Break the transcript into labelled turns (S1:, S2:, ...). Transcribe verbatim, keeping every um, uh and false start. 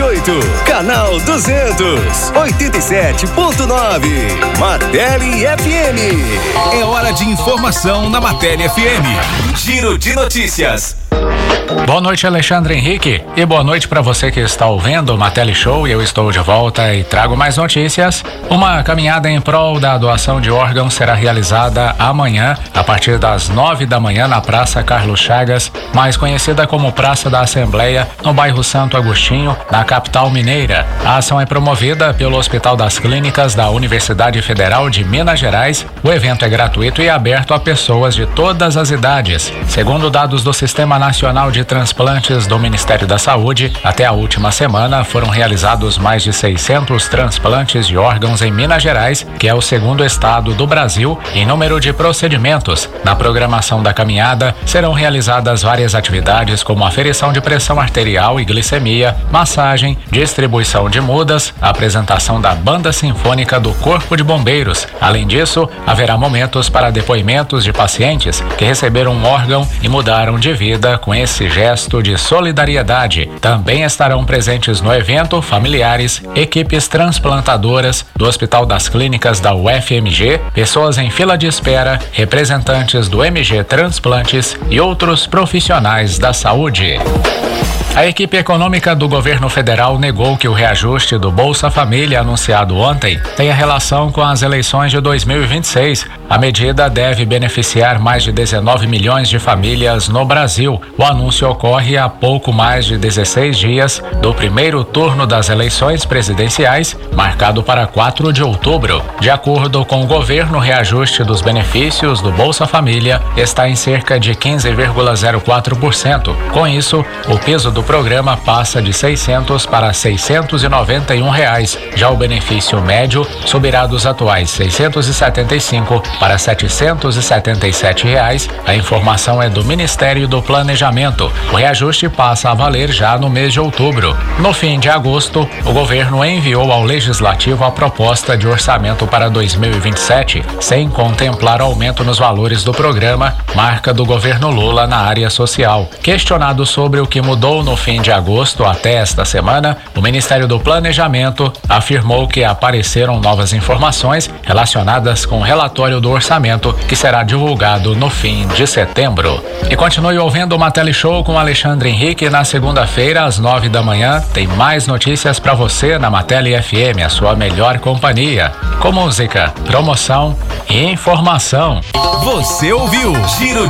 S1: oito. Canal duzentos, oitenta e sete ponto nove. Martelli F M.
S2: É hora de informação na Martelli F M. Giro de notícias.
S3: Boa noite, Alexandre Henrique, e boa noite para você que está ouvindo o Martelli Show. Eu estou de volta e trago mais notícias. Uma caminhada em prol da doação de órgãos será realizada amanhã, a partir das nove da manhã, na Praça Carlos Chagas, mais conhecida como Praça da Assembleia, no bairro Santo Agostinho, na capital mineira. A ação é promovida pelo Hospital das Clínicas da Universidade Federal de Minas Gerais. O evento é gratuito e aberto a pessoas de todas as idades. Segundo dados do Sistema Nacional de Transplantes do Ministério da Saúde, até a última semana foram realizados mais de seiscentos transplantes de órgãos em Minas Gerais, que é o segundo estado do Brasil em número de procedimentos. Na programação da caminhada serão realizadas várias atividades, como aferição de pressão arterial e glicemia, massagem, distribuição de mudas, apresentação da Banda Sinfônica do Corpo de Bombeiros. Além disso, haverá momentos para depoimentos de pacientes que receberam um órgão e mudaram de vida com esse gesto de solidariedade. Também estarão presentes no evento familiares, equipes transplantadoras do Hospital das Clínicas da U F M G, pessoas em fila de espera, representantes do M G Transplantes e outros profissionais da saúde. A equipe econômica do governo federal negou que o reajuste do Bolsa Família anunciado ontem tenha relação com as eleições de dois mil e vinte e seis. A medida deve beneficiar mais de dezenove milhões de famílias no Brasil. O anúncio ocorre a pouco mais de dezesseis dias do primeiro turno das eleições presidenciais, marcado para quatro de outubro. De acordo com o governo, o reajuste dos benefícios do Bolsa Família está em cerca de quinze vírgula zero quatro por cento. Com isso, o peso do programa passa de seiscentos para seiscentos e noventa e um reais. Já o benefício médio subirá dos atuais seiscentos e setenta e cinco para setecentos e setenta e sete reais. A informação é do Ministério do Planejamento. O reajuste passa a valer já no mês de outubro. No fim de agosto, o governo enviou ao Legislativo a proposta de orçamento para dois mil e vinte e sete, sem contemplar aumento nos valores do programa, marca do governo Lula na área social. Questionado sobre o que mudou no fim de agosto até esta semana, o Ministério do Planejamento afirmou que apareceram novas informações relacionadas com o relatório do orçamento, que será divulgado no fim de setembro. E continue ouvindo o Martelli Show com Alexandre Henrique. Na segunda-feira, às nove da manhã, tem mais notícias para você na Martelli F M, a sua melhor companhia, com música, promoção e informação.
S2: Você ouviu Giro